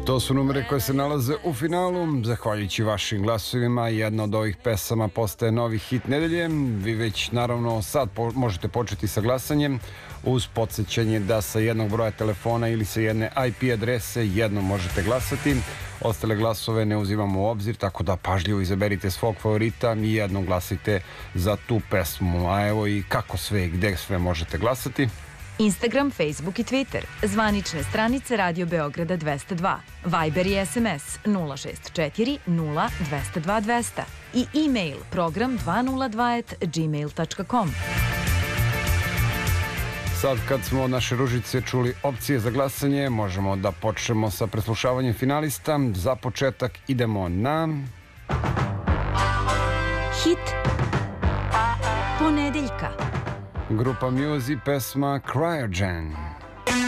To su numere koje se nalaze u finalu. Zahvaljujući vašim glasovima, jedna od ovih pesama postaje novi hit nedelje. Vi već naravno sad možete početi sa glasanjem uz podsjećanje da sa jednog broja telefona ili sa jedne IP adrese jednom možete glasati. Ostale glasove ne uzimamo u obzir, tako da pažljivo izaberite svog favorita i jednom glasite za tu pesmu. A evo i kako sve i gde sve možete glasati. Instagram, Facebook i Twitter, zvanične stranice Radio Beograda 202, Viber i SMS 064 0 202 200 i e-mail program 202@gmail.com. Sad kad smo od naše Ružice čuli opcije za glasanje, možemo da počnemo sa preslušavanjem finalista. Za početak idemo na... Hit ponedeljka. Grupa Muse i pesma Cryogen.